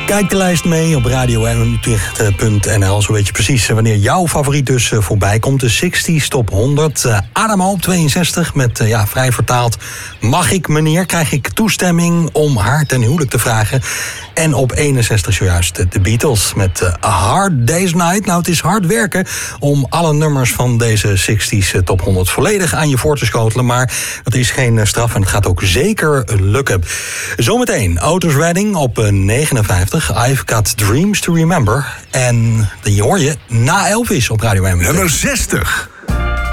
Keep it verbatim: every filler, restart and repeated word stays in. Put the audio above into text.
Kijk de lijst mee op radio utrecht punt n l. Zo weet je precies wanneer jouw favoriet dus voorbij komt. De zestig Top honderd. Uh, Adamo op tweeënzestig met, uh, ja, vrij vertaald... Mag ik, meneer, krijg ik toestemming om haar ten huwelijk te vragen? En op eenenzestig zojuist de Beatles met uh, A Hard Day's Night. Nou, het is hard werken om alle nummers van deze zestig Top honderd volledig aan je voor te schotelen. Maar dat is geen straf en het gaat ook zeker lukken. Zometeen Otis Redding op negenenvijftig. I've Got Dreams to Remember. En die hoor je na Elvis op Radio M. Nummer zestig.